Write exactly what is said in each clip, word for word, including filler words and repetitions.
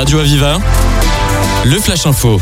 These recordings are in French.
Radio Aviva, le Flash Info.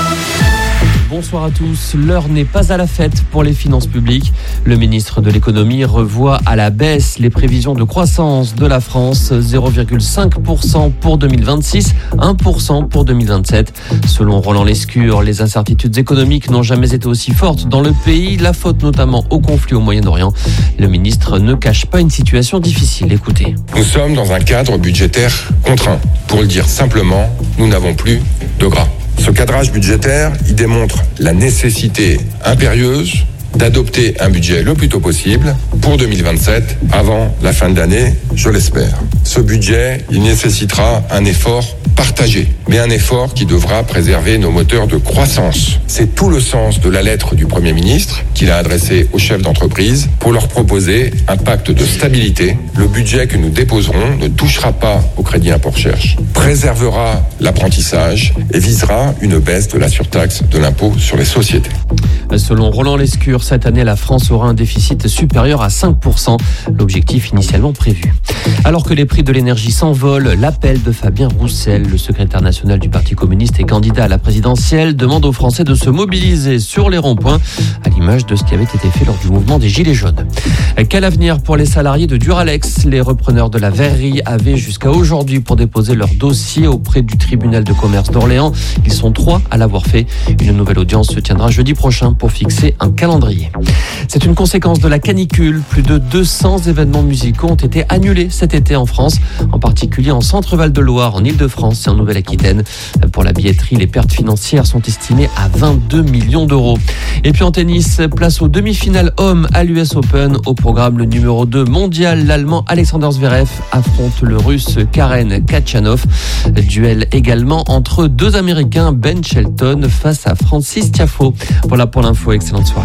Bonsoir à tous. L'heure n'est pas à la fête pour les finances publiques. Le ministre de l'économie revoit à la baisse les prévisions de croissance de la France. zéro virgule cinq pour cent pour deux mille vingt-six, un pour cent pour deux mille vingt-sept. Selon Roland Lescure, les incertitudes économiques n'ont jamais été aussi fortes dans le pays. La faute notamment au conflit au Moyen-Orient. Le ministre ne cache pas une situation difficile. Écoutez. Nous sommes dans un cadre budgétaire contraint. Pour le dire simplement, nous n'avons plus de gras. Ce cadrage budgétaire, il démontre la nécessité impérieuse d'adopter un budget le plus tôt possible pour deux mille vingt-sept, avant la fin de l'année, je l'espère. Ce budget, il nécessitera un effort partagé, mais un effort qui devra préserver nos moteurs de croissance. C'est tout le sens de la lettre du Premier ministre qu'il a adressée aux chefs d'entreprise pour leur proposer un pacte de stabilité. Le budget que nous déposerons ne touchera pas au crédit impôt-recherche, préservera l'apprentissage et visera une baisse de la surtaxe de l'impôt sur les sociétés. Selon Roland Lescure, cette année, la France aura un déficit supérieur à cinq pour cent, l'objectif initialement prévu. Alors que les prix de l'énergie s'envolent, l'appel de Fabien Roussel, le secrétaire national du Parti communiste et candidat à la présidentielle, demande aux Français de se mobiliser sur les ronds-points, à l'image de ce qui avait été fait lors du mouvement des Gilets jaunes. Quel avenir pour les salariés de Duralex ? Les repreneurs de la verrerie avaient jusqu'à aujourd'hui pour déposer leur dossier auprès du tribunal de commerce d'Orléans. Ils sont trois à l'avoir fait. Une nouvelle audience se tiendra jeudi prochain pour fixer un calendrier. C'est une conséquence de la canicule. Plus de deux cents événements musicaux ont été annulés cet été en France, en particulier en Centre-Val de Loire, en Ile-de-France et en Nouvelle-Aquitaine. Pour la billetterie, les pertes financières sont estimées à vingt-deux millions d'euros. Et puis en tennis, place aux demi-finales hommes à l'U S Open. Au programme, le numéro deux mondial, l'Allemand Alexander Zverev affronte le Russe Karen Khachanov. Duel également entre deux Américains, Ben Shelton face à Francis Tiafoe. Voilà pour l'info, excellente soirée.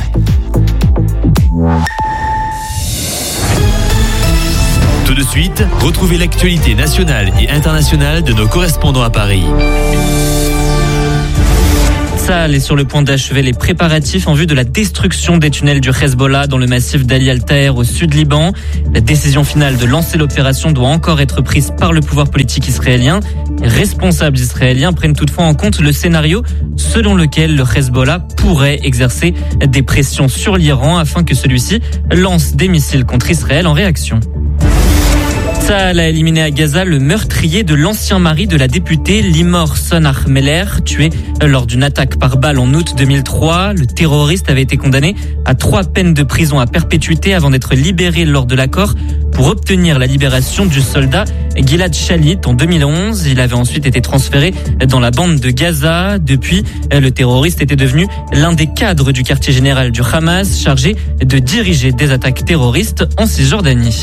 Tout de suite, retrouvez l'actualité nationale et internationale de nos correspondants à Paris. Tsahal est sur le point d'achever les préparatifs en vue de la destruction des tunnels du Hezbollah dans le massif d'Ali Al-Taher au sud Liban. La décision finale de lancer l'opération doit encore être prise par le pouvoir politique israélien. Les responsables israéliens prennent toutefois en compte le scénario selon lequel le Hezbollah pourrait exercer des pressions sur l'Iran afin que celui-ci lance des missiles contre Israël en réaction. Tsahal a éliminé à Gaza le meurtrier de l'ancien mari de la députée Limor Son-Ahmeler, tué lors d'une attaque par balle en août deux mille trois. Le terroriste avait été condamné à trois peines de prison à perpétuité avant d'être libéré lors de l'accord pour obtenir la libération du soldat Gilad Shalit en deux mille onze. Il avait ensuite été transféré dans la bande de Gaza. Depuis, le terroriste était devenu l'un des cadres du quartier général du Hamas, chargé de diriger des attaques terroristes en Cisjordanie.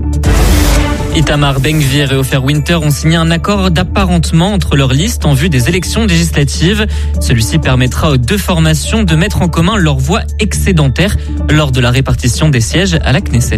Itamar Ben-Gvir et Ofer Winter ont signé un accord d'apparentement entre leurs listes en vue des élections législatives. Celui-ci permettra aux deux formations de mettre en commun leurs voix excédentaires lors de la répartition des sièges à la Knesset.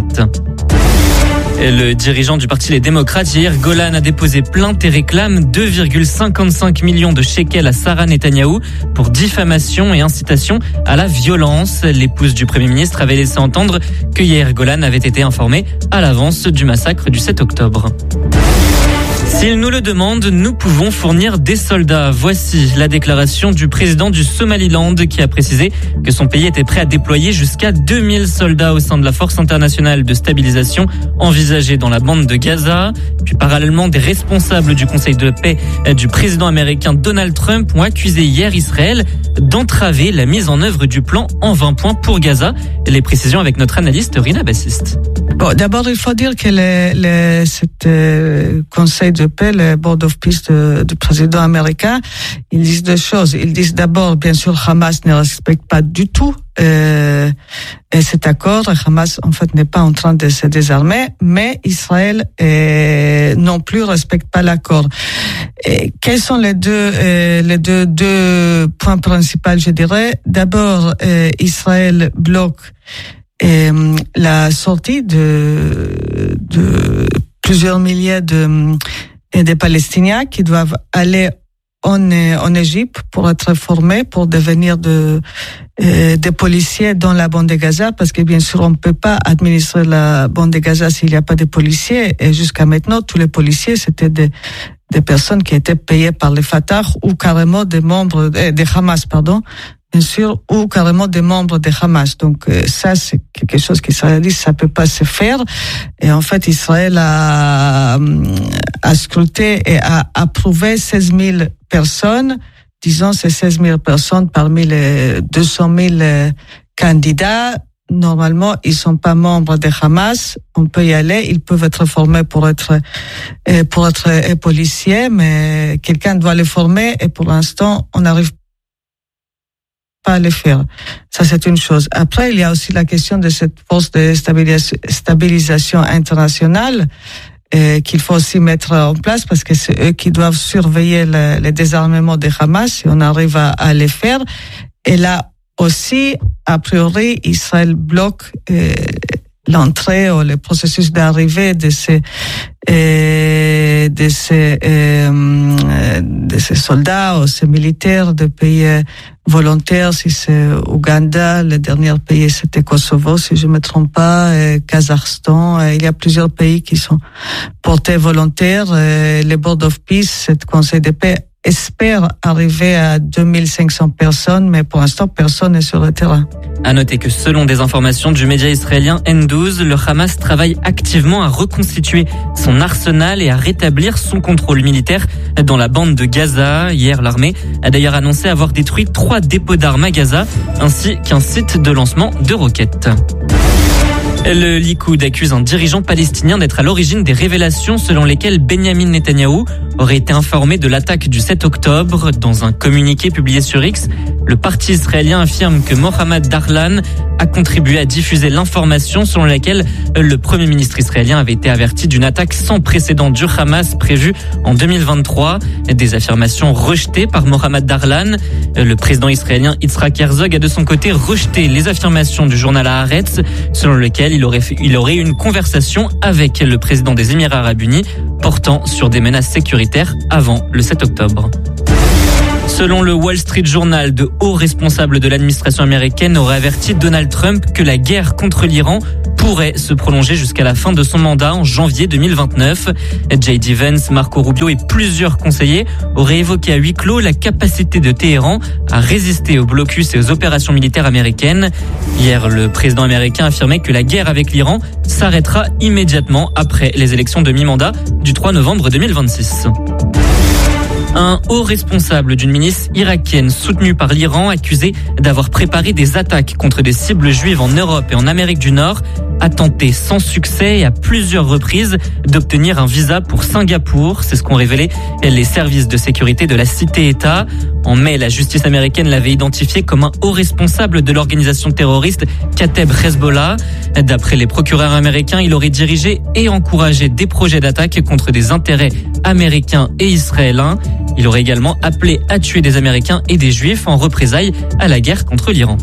Le dirigeant du parti Les Démocrates, Yair Golan, a déposé plainte et réclame deux virgule cinquante-cinq millions de shekels à Sarah Netanyahou pour diffamation et incitation à la violence. L'épouse du Premier ministre avait laissé entendre que Yair Golan avait été informé à l'avance du massacre du sept octobre. S'ils nous le demandent, nous pouvons fournir des soldats. Voici la déclaration du président du Somaliland qui a précisé que son pays était prêt à déployer jusqu'à deux mille soldats au sein de la force internationale de stabilisation envisagée dans la bande de Gaza. Puis parallèlement, des responsables du Conseil de paix du président américain Donald Trump ont accusé hier Israël d'entraver la mise en œuvre du plan en vingt points pour Gaza. Les précisions avec notre analyste Rina Bassiste. Bon, d'abord, il faut dire que le, le, cet euh, Conseil de paix, le Board of Peace de, du président américain, ils disent deux choses. Ils disent d'abord, bien sûr, Hamas ne respecte pas du tout euh, cet accord. Hamas, en fait, n'est pas en train de se désarmer, mais Israël euh, non plus respecte pas l'accord. Et quels sont les deux, euh, les deux, deux points principaux, je dirais? D'abord, euh, Israël bloque Et la sortie de, de plusieurs milliers de, de Palestiniens qui doivent aller en, en Égypte pour être formés, pour devenir de, euh, des policiers dans la bande de Gaza, parce que bien sûr on ne peut pas administrer la bande de Gaza s'il n'y a pas de policiers. Et jusqu'à maintenant, tous les policiers c'était des des personnes qui étaient payées par les Fatah ou carrément des membres eh, des Hamas, pardon, bien sûr, ou carrément des membres des Hamas. Donc euh, ça, c'est quelque chose qu'Israël dit, ça peut pas se faire. Et en fait, Israël a, a scruté et a approuvé seize mille personnes. Disons, ces seize mille personnes parmi les deux cent mille candidats. Normalement, ils sont pas membres des Hamas. On peut y aller. Ils peuvent être formés pour être pour être policiers, mais quelqu'un doit les former. Et pour l'instant, on n'arrive pas à les faire. Ça, c'est une chose. Après, il y a aussi la question de cette force de stabilisation internationale euh, qu'il faut aussi mettre en place parce que c'est eux qui doivent surveiller le, le désarmement des Hamas. Si on arrive à, à les faire, et là aussi, a priori, Israël bloque euh, l'entrée ou le processus d'arrivée de ces euh, de ces euh, de ces soldats ou ces militaires de pays volontaires. Si c'est Ouganda, le dernier pays c'était Kosovo, si je me trompe pas, et Kazakhstan. Et il y a plusieurs pays qui sont portés volontaires. Et le Board of Peace, ce Conseil de paix, espère arriver à deux mille cinq cents personnes, mais pour l'instant, personne n'est sur le terrain. À noter que selon des informations du média israélien N douze, le Hamas travaille activement à reconstituer son arsenal et à rétablir son contrôle militaire dans la bande de Gaza. Hier, l'armée a d'ailleurs annoncé avoir détruit trois dépôts d'armes à Gaza, ainsi qu'un site de lancement de roquettes. Le Likoud accuse un dirigeant palestinien d'être à l'origine des révélations selon lesquelles Benyamin Netanyahou aurait été informé de l'attaque du sept octobre. Dans un communiqué publié sur X, le parti israélien affirme que Mohamed Darlan a contribué à diffuser l'information selon laquelle le Premier ministre israélien avait été averti d'une attaque sans précédent du Hamas prévue en deux mille vingt-trois. Des affirmations rejetées par Mohamed Darlan. Le président israélien Yitzhak Herzog a de son côté rejeté les affirmations du journal Haaretz selon lequel il aurait, fait, il aurait eu une conversation avec le président des Émirats arabes unis portant sur des menaces sécuritaires avant le sept octobre. Selon le Wall Street Journal, de hauts responsables de l'administration américaine auraient averti Donald Trump que la guerre contre l'Iran pourrait se prolonger jusqu'à la fin de son mandat en janvier deux mille vingt-neuf. J D Vance, Marco Rubio et plusieurs conseillers auraient évoqué à huis clos la capacité de Téhéran à résister au blocus et aux opérations militaires américaines. Hier, le président américain affirmait que la guerre avec l'Iran s'arrêtera immédiatement après les élections de mi-mandat du trois novembre deux mille vingt-six. Un haut responsable d'une milice irakienne soutenue par l'Iran, accusé d'avoir préparé des attaques contre des cibles juives en Europe et en Amérique du Nord, a tenté sans succès et à plusieurs reprises d'obtenir un visa pour Singapour. C'est ce qu'ont révélé les services de sécurité de la cité-État. En mai, la justice américaine l'avait identifié comme un haut responsable de l'organisation terroriste Kateb Hezbollah. D'après les procureurs américains, il aurait dirigé et encouragé des projets d'attaque contre des intérêts américains et israéliens. Il aurait également appelé à tuer des Américains et des Juifs en représailles à la guerre contre l'Iran.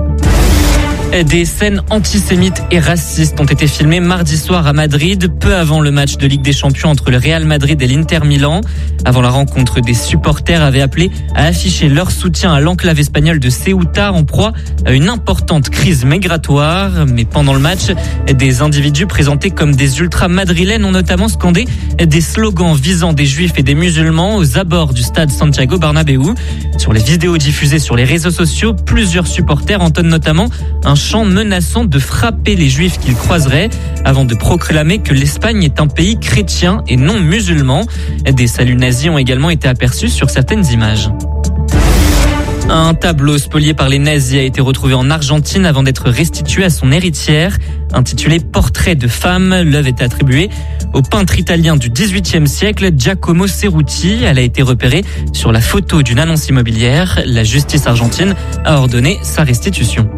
Des scènes antisémites et racistes ont été filmées mardi soir à Madrid, peu avant le match de Ligue des Champions entre le Real Madrid et l'Inter Milan. Avant la rencontre, des supporters avaient appelé à afficher leur soutien à l'enclave espagnole de Ceuta en proie à une importante crise migratoire. Mais pendant le match, des individus présentés comme des ultras madrilènes ont notamment scandé des slogans visant des juifs et des musulmans aux abords du stade Santiago Bernabéu. Sur les vidéos diffusées sur les réseaux sociaux, plusieurs supporters entonnent notamment un chant menaçant de frapper les juifs qu'ils croiseraient avant de proclamer que l'Espagne est un pays chrétien et non musulman. Des saluts nazis ont également été aperçus sur certaines images. Un tableau spolié par les nazis a été retrouvé en Argentine avant d'être restitué à son héritière. Intitulé Portrait de femme, l'œuvre est attribuée au peintre italien du dix-huitième siècle Giacomo Cerutti. Elle a été repérée sur la photo d'une annonce immobilière. La justice argentine a ordonné sa restitution.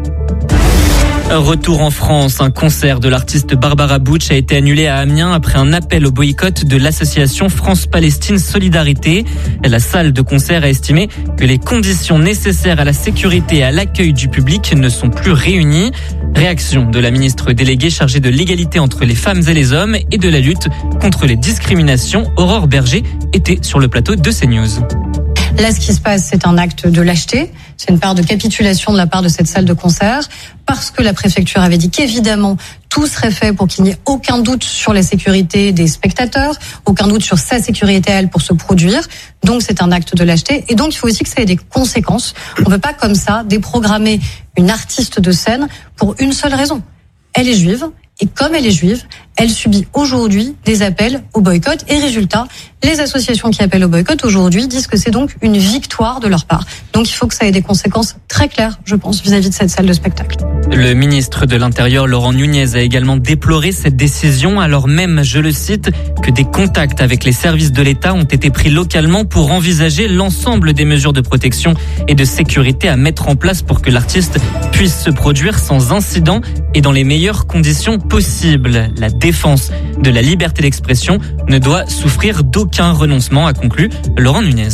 Retour en France, un concert de l'artiste Barbara Butch a été annulé à Amiens après un appel au boycott de l'association France-Palestine Solidarité. La salle de concert a estimé que les conditions nécessaires à la sécurité et à l'accueil du public ne sont plus réunies. Réaction de la ministre déléguée chargée de l'égalité entre les femmes et les hommes et de la lutte contre les discriminations. Aurore Berger était sur le plateau de CNews. Là, ce qui se passe, c'est un acte de lâcheté. C'est une part de capitulation de la part de cette salle de concert, parce que la préfecture avait dit qu'évidemment, tout serait fait pour qu'il n'y ait aucun doute sur la sécurité des spectateurs, aucun doute sur sa sécurité à elle pour se produire. Donc, c'est un acte de lâcheté. Et donc, il faut aussi que ça ait des conséquences. On ne peut pas, comme ça, déprogrammer une artiste de scène pour une seule raison. Elle est juive. Et comme elle est juive, elle subit aujourd'hui des appels au boycott. Et résultat, les associations qui appellent au boycott aujourd'hui disent que c'est donc une victoire de leur part. Donc il faut que ça ait des conséquences très claires, je pense, vis-à-vis de cette salle de spectacle. Le ministre de l'Intérieur, Laurent Nunez, a également déploré cette décision, alors même, je le cite, que des contacts avec les services de l'État ont été pris localement pour envisager l'ensemble des mesures de protection et de sécurité à mettre en place pour que l'artiste puisse se produire sans incident et dans les meilleures conditions possibles. La défense de la liberté d'expression ne doit souffrir d'aucun renoncement, a conclu Laurent Nunez.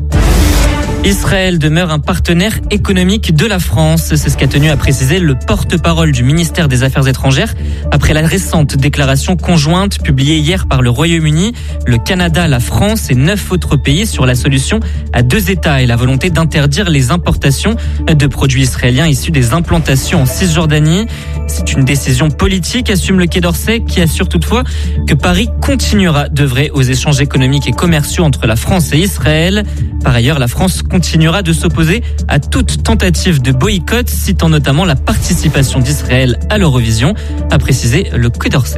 Israël demeure un partenaire économique de la France. C'est ce qu'a tenu à préciser le porte-parole du ministère des Affaires étrangères après la récente déclaration conjointe publiée hier par le Royaume-Uni, le Canada, la France et neuf autres pays sur la solution à deux États et la volonté d'interdire les importations de produits israéliens issus des implantations en Cisjordanie. C'est une décision politique, assume le Quai d'Orsay, qui assure toutefois que Paris continuera d'œuvrer aux échanges économiques et commerciaux entre la France et Israël. Par ailleurs, la France continuera de s'opposer à toute tentative de boycott, citant notamment la participation d'Israël à l'Eurovision, a précisé le Quai d'Orsay.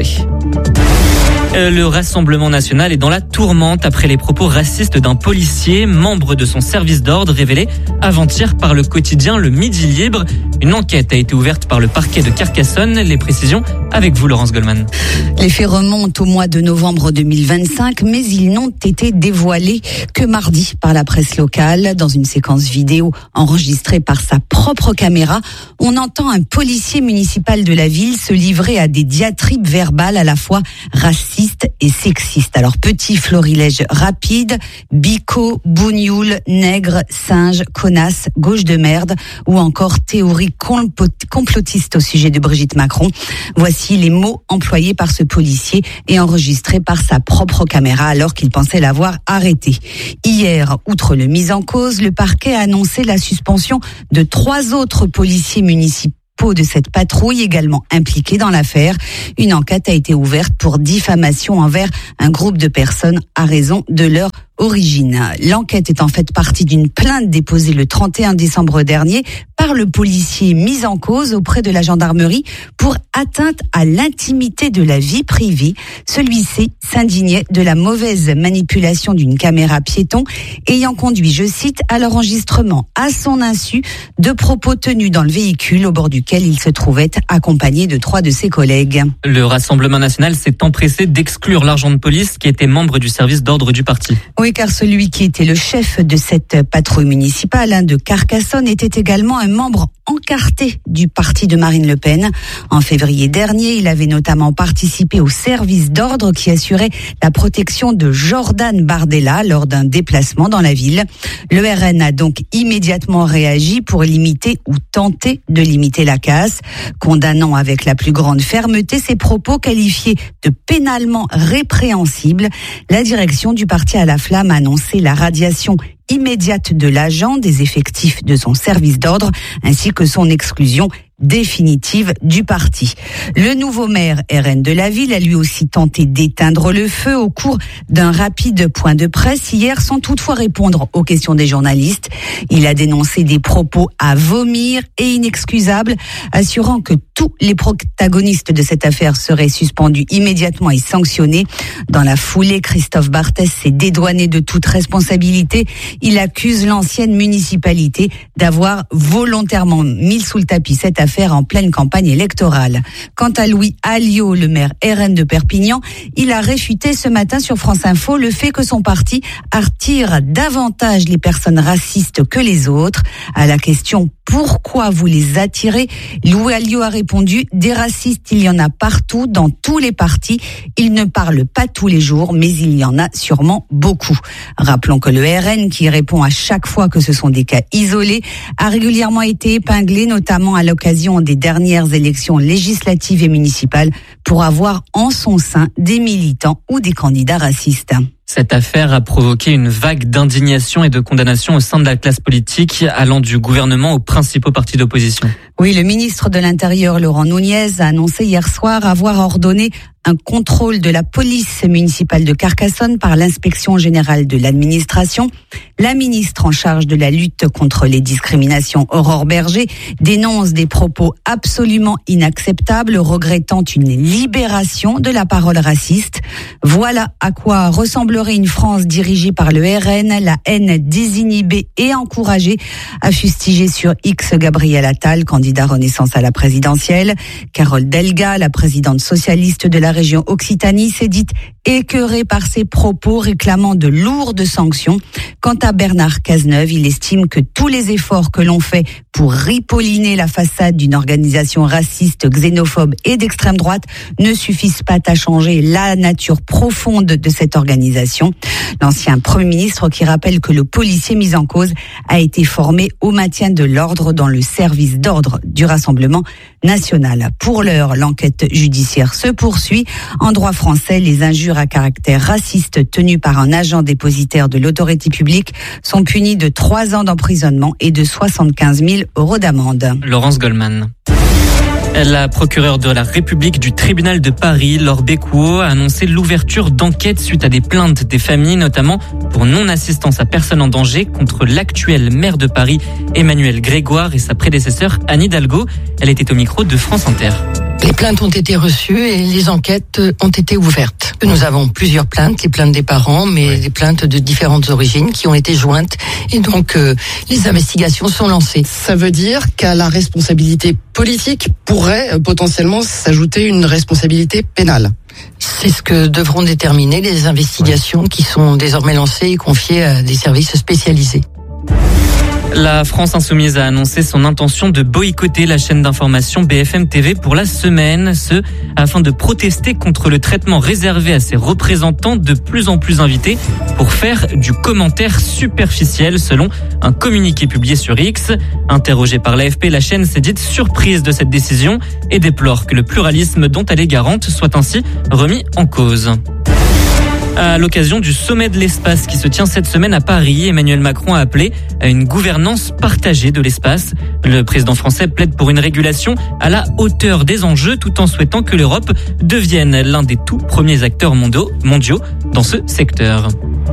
Le Rassemblement national est dans la tourmente après les propos racistes d'un policier, membre de son service d'ordre, révélé avant-hier par le quotidien Le Midi Libre. Une enquête a été ouverte par le parquet de Carcassonne. Les précisions avec vous, Laurence Goldman. Les faits remontent au mois de novembre deux mille vingt-cinq, mais ils n'ont été dévoilés que mardi par la presse locale. Dans une séquence vidéo enregistrée par sa propre caméra, on entend un policier municipal de la ville se livrer à des diatribes verbales à la fois racistes et sexistes. Alors, petit florilège rapide: bico, bougnoul, nègre, singe, connasse, gauche de merde, ou encore théorie complotiste au sujet de Brigitte Macron. Voici les mots employés par ce policier et enregistrés par sa propre caméra alors qu'il pensait l'avoir arrêté. Hier, outre le mis en cause, le parquet a annoncé la suspension de trois autres policiers municipaux de cette patrouille également impliquée dans l'affaire. Une enquête a été ouverte pour diffamation envers un groupe de personnes à raison de leur origine. L'enquête est en fait partie d'une plainte déposée le trente et un décembre dernier par le policier mis en cause auprès de la gendarmerie pour atteinte à l'intimité de la vie privée. Celui-ci s'indignait de la mauvaise manipulation d'une caméra piéton ayant conduit, je cite, à l'enregistrement à son insu de propos tenus dans le véhicule au bord duquel il se trouvait accompagné de trois de ses collègues. Le Rassemblement national s'est empressé d'exclure l'agent de police qui était membre du service d'ordre du parti. Oui, car celui qui était le chef de cette patrouille municipale hein, de Carcassonne était également un membre encarté du parti de Marine Le Pen. En février dernier, il avait notamment participé au service d'ordre qui assurait la protection de Jordan Bardella lors d'un déplacement dans la ville. Le R N a donc immédiatement réagi pour limiter ou tenter de limiter la casse, condamnant avec la plus grande fermeté ces propos qualifiés de pénalement répréhensibles. La direction du parti à la flamme a annoncé la radiation immédiate de l'agent, des effectifs de son service d'ordre, ainsi que son exclusion définitive du parti. Le nouveau maire R N de la ville a lui aussi tenté d'éteindre le feu au cours d'un rapide point de presse hier, sans toutefois répondre aux questions des journalistes. Il a dénoncé des propos à vomir et inexcusables, assurant que tous les protagonistes de cette affaire seraient suspendus immédiatement et sanctionnés. Dans la foulée, Christophe Barthès s'est dédouané de toute responsabilité. Il accuse l'ancienne municipalité d'avoir volontairement mis sous le tapis cette affaire en pleine campagne électorale. Quant à Louis Alliot, le maire R N de Perpignan, il a réfuté ce matin sur France Info le fait que son parti attire davantage les personnes racistes que les autres. À la question « Pourquoi vous les attirez ?», Louis Alliot a répondu « Des racistes, il y en a partout, dans tous les partis. Ils ne parlent pas tous les jours, mais il y en a sûrement beaucoup. » Rappelons que le R N, qui répond à chaque fois que ce sont des cas isolés, a régulièrement été épinglé, notamment à l'occasion des dernières élections législatives et municipales, pour avoir en son sein des militants ou des candidats racistes. Cette affaire a provoqué une vague d'indignation et de condamnation au sein de la classe politique, allant du gouvernement aux principaux partis d'opposition. Oui, le ministre de l'Intérieur, Laurent Nunez, a annoncé hier soir avoir ordonné un contrôle de la police municipale de Carcassonne par l'inspection générale de l'administration. La ministre en charge de la lutte contre les discriminations, Aurore Berger, dénonce des propos absolument inacceptables, regrettant une libération de la parole raciste. Voilà à quoi ressemblerait une France dirigée par le R N, la haine désinhibée et encouragée, a fustigé sur X Gabriel Attal, candidat Renaissance à la présidentielle. Carole Delga, la présidente socialiste de la région Occitanie, s'est dite écœurée par ses propos réclamant de lourdes sanctions. Quant à Bernard Cazeneuve, il estime que tous les efforts que l'on fait pour ripolliner la façade d'une organisation raciste, xénophobe et d'extrême droite ne suffisent pas à changer la nature profonde de cette organisation. L'ancien Premier ministre qui rappelle que le policier mis en cause a été formé au maintien de l'ordre dans le service d'ordre du Rassemblement national. Pour l'heure, l'enquête judiciaire se poursuit. En droit français, les injures à caractère raciste tenues par un agent dépositaire de l'autorité publique sont punies de trois ans d'emprisonnement et de soixante-quinze mille euros d'amende. Laurence Goldman. La procureure de la République du tribunal de Paris, Laure Bécouot, a annoncé l'ouverture d'enquêtes suite à des plaintes des familles, notamment pour non-assistance à personne en danger contre l'actuel maire de Paris, Emmanuel Grégoire, et sa prédécesseur, Anne Hidalgo. Elle était au micro de France Inter. Les plaintes ont été reçues et les enquêtes ont été ouvertes. Nous avons plusieurs plaintes, les plaintes des parents, mais oui. des plaintes de différentes origines qui ont été jointes. Et donc, euh, les investigations sont lancées. Ça veut dire qu'à la responsabilité politique pourrait euh, potentiellement s'ajouter une responsabilité pénale. C'est ce que devront déterminer les investigations oui. qui sont désormais lancées et confiées à des services spécialisés. La France Insoumise a annoncé son intention de boycotter la chaîne d'information B F M T V pour la semaine, ce afin de protester contre le traitement réservé à ses représentants de plus en plus invités pour faire du commentaire superficiel, selon un communiqué publié sur X. Interrogée par l'A F P, la chaîne s'est dite surprise de cette décision et déplore que le pluralisme dont elle est garante soit ainsi remis en cause. À l'occasion du sommet de l'espace qui se tient cette semaine à Paris, Emmanuel Macron a appelé à une gouvernance partagée de l'espace. Le président français plaide pour une régulation à la hauteur des enjeux, tout en souhaitant que l'Europe devienne l'un des tout premiers acteurs mondiaux dans ce secteur.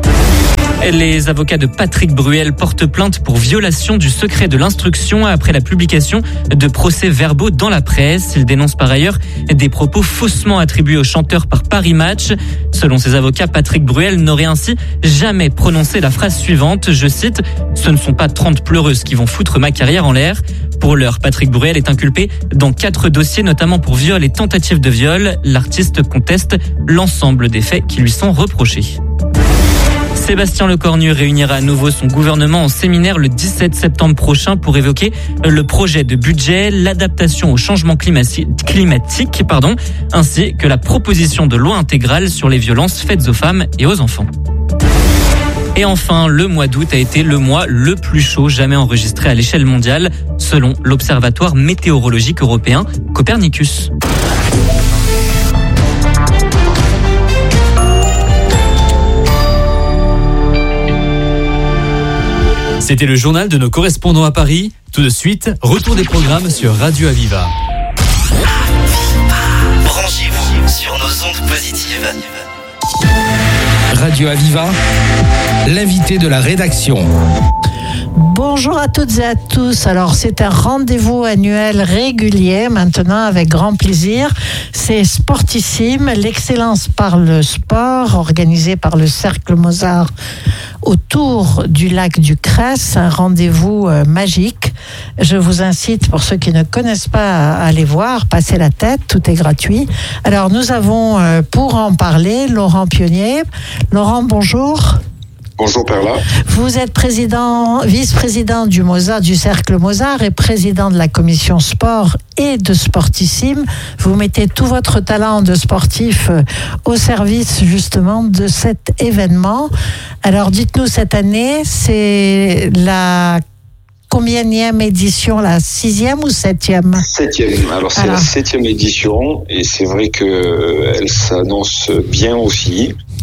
Les avocats de Patrick Bruel portent plainte pour violation du secret de l'instruction après la publication de procès-verbaux dans la presse. Ils dénoncent par ailleurs des propos faussement attribués au chanteur par Paris Match. Selon ces avocats, Patrick Bruel n'aurait ainsi jamais prononcé la phrase suivante, je cite, « Ce ne sont pas trente pleureuses qui vont foutre ma carrière en l'air ». Pour l'heure, Patrick Bruel est inculpé dans quatre dossiers, notamment pour viol et tentative de viol. L'artiste conteste l'ensemble des faits qui lui sont reprochés. Sébastien Lecornu réunira à nouveau son gouvernement en séminaire le dix-sept septembre prochain pour évoquer le projet de budget, l'adaptation au changement climatique, pardon, ainsi que la proposition de loi intégrale sur les violences faites aux femmes et aux enfants. Et enfin, le mois d'août a été le mois le plus chaud jamais enregistré à l'échelle mondiale, selon l'Observatoire météorologique européen Copernicus. C'était le journal de nos correspondants à Paris. Tout de suite, retour des programmes sur Radio Aviva. Branchez-vous sur nos ondes positives. Radio Aviva, l'invité de la rédaction. Bonjour à toutes et à tous. Alors, c'est un rendez-vous annuel régulier maintenant avec grand plaisir. C'est Sportissime, l'excellence par le sport, organisé par le Cercle Mozart autour du lac du Cresse, un rendez-vous euh, magique. Je vous incite, pour ceux qui ne connaissent pas, à aller voir, passer la tête, tout est gratuit. Alors, nous avons, euh, pour en parler, Laurent Pionnier. Laurent, bonjour. Bonjour Perla. Vous êtes président, vice-président du Mozart, du Cercle Mozart et président de la commission sport et de Sportissime. Vous mettez tout votre talent de sportif au service justement de cet événement. Alors dites-nous, cette année, c'est la combienième édition, la sixième ou septième? Septième. Alors c'est Alors. la septième édition et c'est vrai qu'elle s'annonce bien aussi.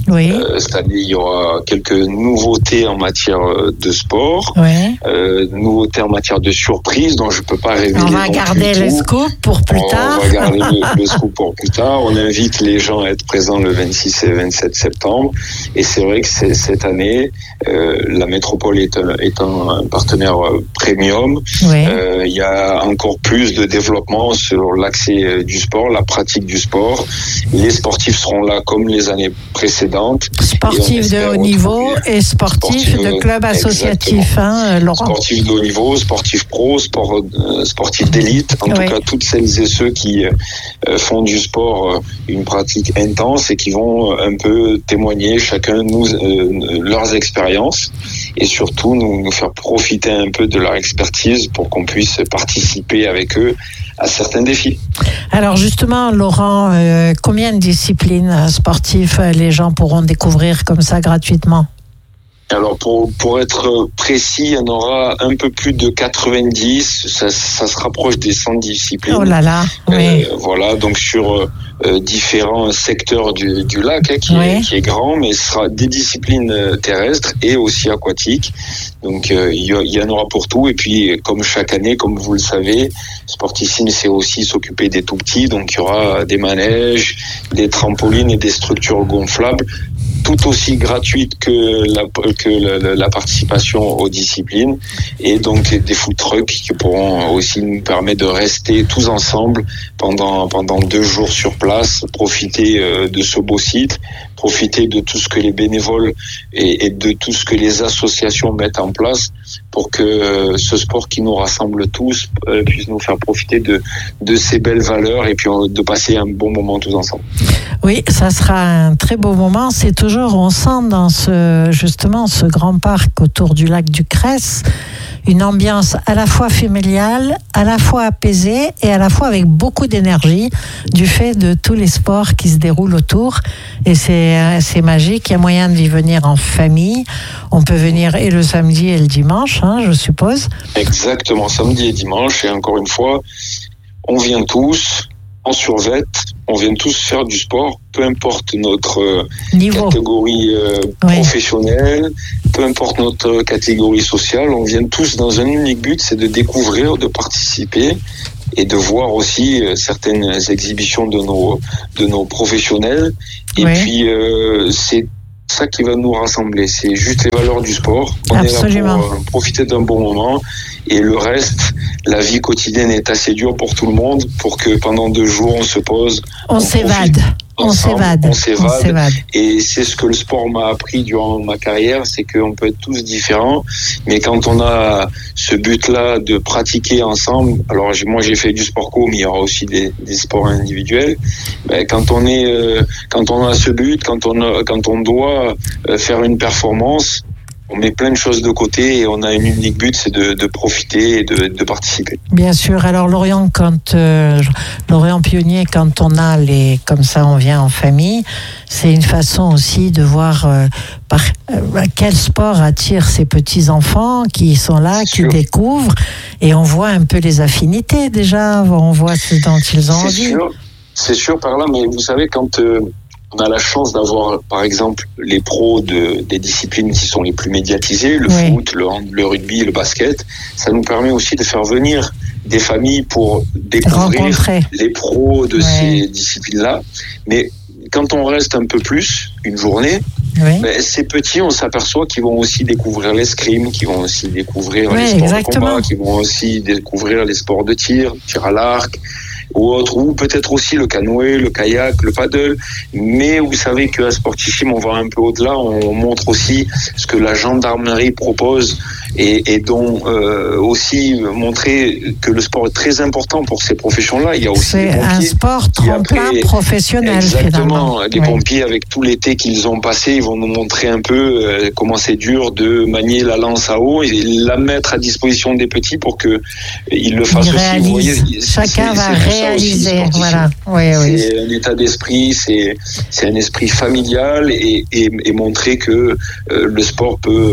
Oui. Euh, cette année, il y aura quelques nouveautés en matière de sport, oui. euh, nouveautés en matière de surprise, dont je peux pas révéler. On va garder le scoop pour plus on tard. On va garder le, le scoop pour plus tard. On invite les gens à être présents le vingt-six et vingt-sept septembre. Et c'est vrai que c'est, cette année, euh, la métropole est un, est un partenaire premium. Oui. Euh, il y a encore plus de développement sur l'accès du sport, la pratique du sport. Les sportifs seront là comme les années précédentes. Sportifs de haut niveau et sportifs sportif, de clubs associatifs, hein, Laurent. Sportifs de haut niveau, sportifs pro, sport, euh, sportifs d'élite. En oui. tout cas, toutes celles et ceux qui euh, font du sport euh, une pratique intense et qui vont euh, un peu témoigner chacun nous euh, leurs expériences et surtout nous, nous faire profiter un peu de leur expertise pour qu'on puisse participer avec eux à certains défis. Alors justement, Laurent, euh, combien de disciplines sportives les gens pourront découvrir comme ça gratuitement ? Alors pour pour être précis, il y en aura un peu plus de quatre-vingt-dix. Ça, ça se rapproche des cent disciplines. Oh là là. Oui. Euh, voilà, donc sur euh, différents secteurs du du lac, hein, qui oui. est qui est grand, mais ce sera des disciplines terrestres et aussi aquatiques. Donc euh, il, y, il y en aura pour tout. Et puis comme chaque année, comme vous le savez, Sportissime c'est aussi s'occuper des tout petits. Donc il y aura des manèges, des trampolines et des structures gonflables, tout aussi gratuite que la, que la, la participation aux disciplines, et donc des food trucks qui pourront aussi nous permettre de rester tous ensemble pendant pendant deux jours sur place, profiter euh, de ce beau site, profiter de tout ce que les bénévoles et, et de tout ce que les associations mettent en place pour que euh, ce sport qui nous rassemble tous euh, puisse nous faire profiter de de ces belles valeurs et puis euh, de passer un bon moment tous ensemble. Oui, ça sera un très beau moment. C'est toujours, on sent dans ce, justement, ce grand parc autour du lac du Cresse, une ambiance à la fois familiale, à la fois apaisée et à la fois avec beaucoup d'énergie du fait de tous les sports qui se déroulent autour. Et c'est, c'est magique. Il y a moyen d'y venir en famille. On peut venir et le samedi et le dimanche, hein, je suppose. Exactement, samedi et dimanche. Et encore une fois, on vient tous en survêt, on vient tous faire du sport, peu importe notre Niveau. catégorie euh, oui. professionnelle, peu importe notre catégorie sociale, on vient tous dans un unique but, c'est de découvrir, de participer et de voir aussi euh, certaines exhibitions de nos de nos professionnels. Et oui. puis euh, c'est ça qui va nous rassembler, c'est juste les valeurs du sport. On Absolument. est là pour euh, profiter d'un bon moment. Et le reste, la vie quotidienne est assez dure pour tout le monde, pour que pendant deux jours, on se pose. On, on s'évade. On s'évade. On s'évade. Et c'est ce que le sport m'a appris durant ma carrière, c'est qu'on peut être tous différents. Mais quand on a ce but-là de pratiquer ensemble, alors moi j'ai fait du sport co, mais il y aura aussi des, des sports individuels. Ben, quand on est, euh, quand on a ce but, quand on, a, quand on doit faire une performance, on met plein de choses de côté et on a un unique but, c'est de, de profiter et de, de participer. Bien sûr. Alors Lorient, quand euh, Lorient Pionnier, quand on a les, comme ça, on vient en famille, c'est une façon aussi de voir euh, par, euh, quel sport attire ces petits enfants qui sont là, c'est qui sûr. découvrent, et on voit un peu les affinités déjà. On voit ce dont ils ont c'est envie. Sûr. C'est sûr par là, mais vous savez quand euh, on a la chance d'avoir, par exemple, les pros de, des disciplines qui sont les plus médiatisées, le oui. foot, le, le rugby, le basket. Ça nous permet aussi de faire venir des familles pour découvrir Rencontrer. les pros de oui. ces disciplines-là. Mais quand on reste un peu plus, une journée, oui. ben, ces petits, on s'aperçoit qu'ils vont aussi découvrir l'escrime, qu'ils vont aussi découvrir oui, les sports exactement. de combat, qu'ils vont aussi découvrir les sports de tir, tir à l'arc, ou autre, ou peut-être aussi le canoë, le kayak, le paddle. Mais vous savez qu'à Sportissime, on va un peu au-delà. On montre aussi ce que la gendarmerie propose et, et dont euh, aussi montrer que le sport est très important pour ces professions-là. Il y a aussi c'est les pompiers un sport tremplin après, professionnel. Exactement. Finalement. Les oui. pompiers, avec tout l'été qu'ils ont passé, ils vont nous montrer un peu euh, comment c'est dur de manier la lance à eau et la mettre à disposition des petits pour que ils le fassent ils aussi. Vous voyez, chacun c'est, va c'est réaliser. Voilà. Oui, oui. C'est un état d'esprit, c'est c'est un esprit familial et et, et montrer que euh, le sport peut euh,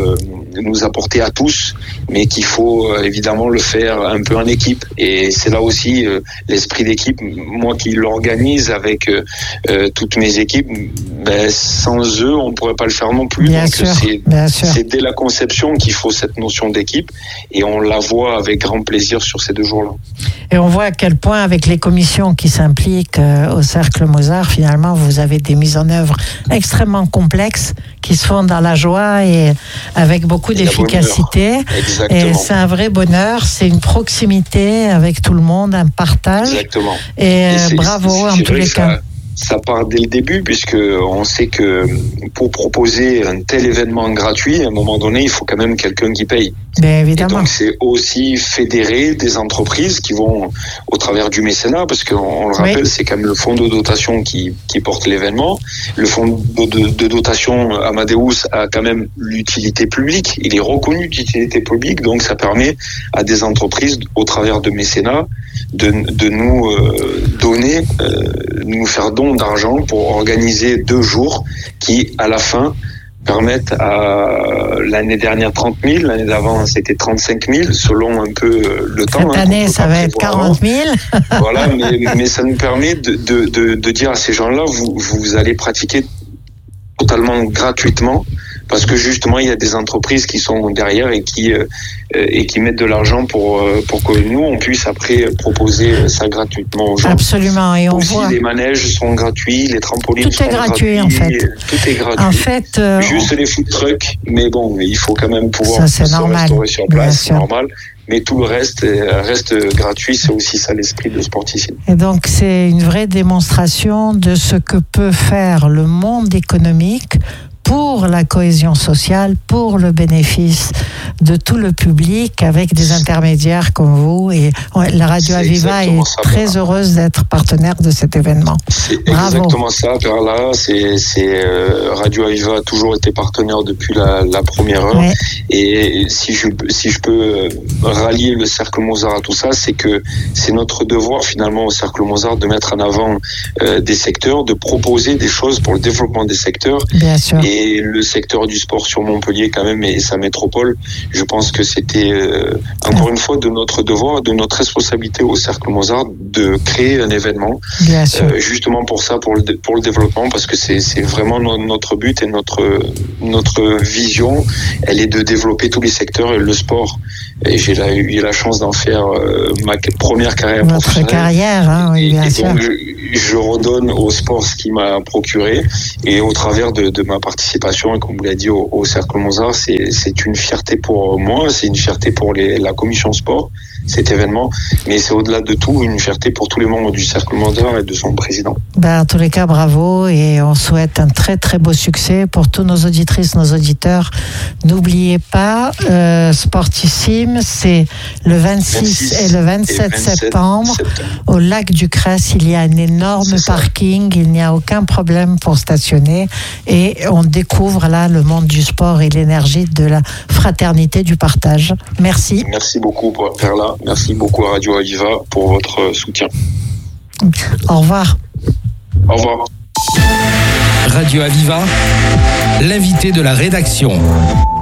nous apporter à tous, mais qu'il faut euh, évidemment le faire un peu en équipe. Et c'est là aussi euh, l'esprit d'équipe. Moi qui l'organise avec euh, euh, toutes mes équipes, ben, sans eux, on ne pourrait pas le faire non plus. Bien Donc sûr, c'est, bien sûr. c'est dès la conception qu'il faut cette notion d'équipe, et on la voit avec grand plaisir sur ces deux jours-là. Et on voit à quel point, avec les commissions qui s'impliquent euh, au Cercle Mozart, finalement, vous avez des mises en œuvre extrêmement complexes qui se font dans la joie et avec beaucoup d'efficacité. Et c'est un vrai bonheur, c'est une proximité avec tout le monde, un partage. Exactement. Et, et euh, bravo c'est, en c'est tous les cas. Ça... Ça part dès le début, puisque on sait que pour proposer un tel événement gratuit, à un moment donné, il faut quand même quelqu'un qui paye. Bien évidemment. Et donc c'est aussi fédérer des entreprises qui vont au travers du mécénat, parce qu'on on le rappelle, oui. c'est quand même le fonds de dotation qui, qui porte l'événement. Le fonds de, de, de dotation Amadeus a quand même l'utilité publique. Il est reconnu d'utilité publique, donc ça permet à des entreprises, au travers de mécénat, de, de nous euh, donner, euh, nous faire don d'argent pour organiser deux jours qui, à la fin, permettent à l'année dernière trente mille, l'année d'avant c'était trente-cinq mille, selon un peu le temps. Cette hein, année, ça va être quarante mille. Voilà, mais, mais ça nous permet de, de, de, de dire à ces gens-là, vous, vous allez pratiquer totalement gratuitement, parce que justement il y a des entreprises qui sont derrière et qui euh, et qui mettent de l'argent pour euh, pour que nous on puisse après proposer ça gratuitement aux gens. Absolument, et on aussi, voit les manèges sont gratuits, les trampolines tout sont est gratuit gratuits, en fait. Tout est gratuit. En fait, euh, juste les food trucks, mais bon, il faut quand même pouvoir ça, c'est se normal, restaurer sur place, c'est normal. Mais tout le reste reste gratuit, c'est aussi ça l'esprit de Sportissime. Et donc c'est une vraie démonstration de ce que peut faire le monde économique pour la cohésion sociale, pour le bénéfice de tout le public, avec des intermédiaires comme vous. Et la Radio c'est Aviva est ça, très Perla. heureuse d'être partenaire de cet événement. C'est Bravo. Exactement ça, Perla. C'est, c'est euh, Radio Aviva a toujours été partenaire depuis la, la première heure. Ouais. Et si je si je peux rallier le Cercle Mozart à tout ça, c'est que c'est notre devoir finalement au Cercle Mozart de mettre en avant euh, des secteurs, de proposer des choses pour le développement des secteurs. Bien sûr. Et Et le secteur du sport sur Montpellier quand même et sa métropole, je pense que c'était euh, encore une fois de notre devoir, de notre responsabilité au Cercle Mozart de créer un événement. Bien sûr. Euh, justement pour ça, pour le pour le développement, parce que c'est c'est vraiment no, notre but et notre notre vision, elle est de développer tous les secteurs et le sport. Et j'ai la, eu la chance d'en faire euh, ma première carrière Votre professionnelle. carrière, hein, oui, bien et, et sûr. donc je, je redonne au sport ce qu'il m'a procuré, et au travers de, de ma participation, et comme vous l'avez dit, au, au Cercle Mozart, c'est, c'est une fierté pour moi, c'est une fierté pour les, la commission sport, cet événement, mais c'est au-delà de tout une fierté pour tous les membres du Cercle Mozart et de son président. Ben, en tous les cas, bravo, et on souhaite un très très beau succès pour tous nos auditrices, nos auditeurs. N'oubliez pas, euh, Sportissime, c'est le vingt-six, vingt-six et le vingt-sept, vingt-sept septembre, septembre, au lac du Cresse. Il y a un énorme parking, il n'y a aucun problème pour stationner, et on découvre là le monde du sport et l'énergie de la fraternité, du partage. Merci. Merci beaucoup pour faire là. Merci beaucoup à Radio Aviva pour votre soutien. Au revoir. Au revoir. Radio Aviva, l'invité de la rédaction.